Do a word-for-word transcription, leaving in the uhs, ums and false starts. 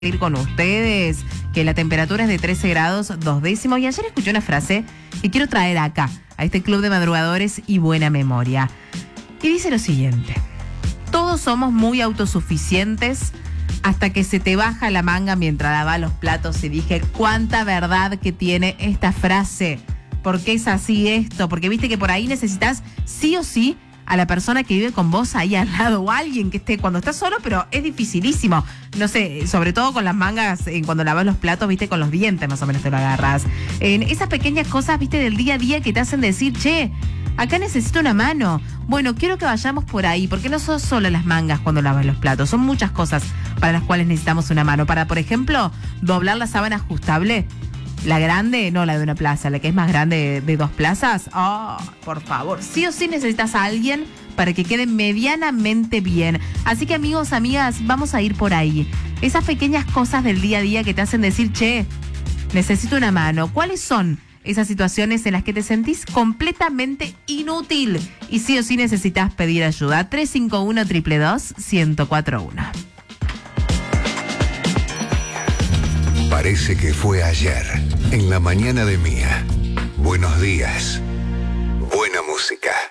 Ir con ustedes, que la temperatura es de trece grados dos décimos, y ayer escuché una frase que quiero traer acá, a este club de madrugadores y buena memoria. Y dice lo siguiente: todos somos muy autosuficientes hasta que se te baja la manga mientras lavas los platos. Y dije, cuánta verdad que tiene esta frase. ¿Por qué es así esto? Porque viste que por ahí necesitas sí o sí a la persona que vive con vos ahí al lado, o alguien que esté cuando estás solo, pero es dificilísimo. No sé, sobre todo con las mangas, eh, cuando lavas los platos, viste, con los dientes más o menos te lo agarras. En esas pequeñas cosas, viste, del día a día que te hacen decir, che, acá necesito una mano. Bueno, quiero que vayamos por ahí, porque no son solo las mangas cuando lavas los platos, son muchas cosas para las cuales necesitamos una mano. Para, por ejemplo, doblar la sábana ajustable. La grande, no la de una plaza, la que es más grande de, de dos plazas. Oh, por favor, sí o sí necesitas a alguien para que quede medianamente bien. Así que amigos, amigas, vamos a ir por ahí. Esas pequeñas cosas del día a día que te hacen decir, che, necesito una mano. ¿Cuáles son esas situaciones en las que te sentís completamente inútil y sí o sí necesitas pedir ayuda? tres cinco uno, dos dos dos, uno cero cuatro uno. Parece que fue ayer, en la mañana de Mía. Buenos días. Buena música.